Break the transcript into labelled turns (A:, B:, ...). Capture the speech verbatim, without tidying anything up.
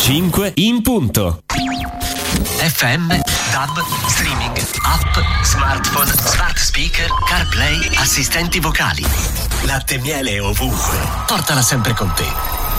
A: cinque in punto.
B: F M, DAB, streaming, app, smartphone, smart speaker, CarPlay, assistenti vocali. Latte e miele ovunque. Portala sempre con te.